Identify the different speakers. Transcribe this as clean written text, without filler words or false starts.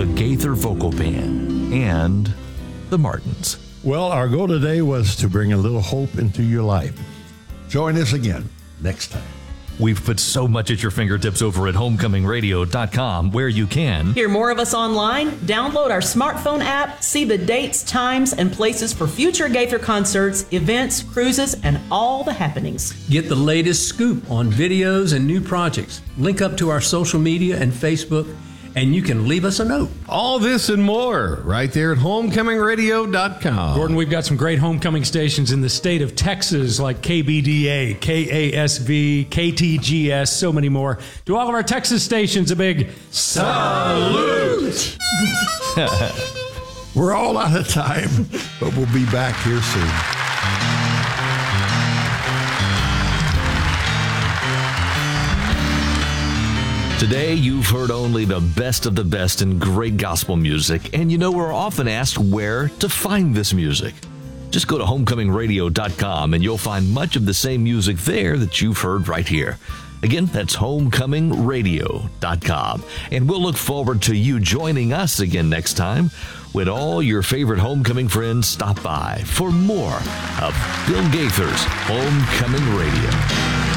Speaker 1: the Gaither Vocal Band, and the Martins.
Speaker 2: Well, our goal today was to bring a little hope into your life. Join us again next time.
Speaker 1: We've put so much at your fingertips over at homecomingradio.com, where you can
Speaker 3: hear more of us online, download our smartphone app, see the dates, times, and places for future Gaither concerts, events, cruises, and all the happenings.
Speaker 4: Get the latest scoop on videos and new projects. Link up to our social media and Facebook, and you can leave us a note.
Speaker 5: All this and more right there at homecomingradio.com.
Speaker 6: Gordon, we've got some great homecoming stations in the state of Texas, like KBDA, KASV, KTGS, so many more. To all of our Texas stations, a big salute!
Speaker 2: We're all out of time, but we'll be back here soon.
Speaker 1: Today, you've heard only the best of the best in great gospel music, and you know we're often asked where to find this music. Just go to homecomingradio.com and you'll find much of the same music there that you've heard right here. Again, that's homecomingradio.com. And we'll look forward to you joining us again next time when all your favorite homecoming friends stop by for more of Bill Gaither's Homecoming Radio.